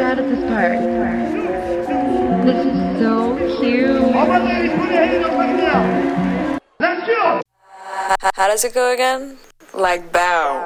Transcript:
proud of this part. This is so cute. How does it go again? Like bow.